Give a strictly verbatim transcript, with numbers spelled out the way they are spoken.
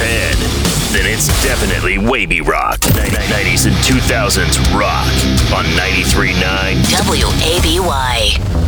head, then it's definitely Wavy Rock. nineties and two thousands rock on ninety-three point nine W A B Y.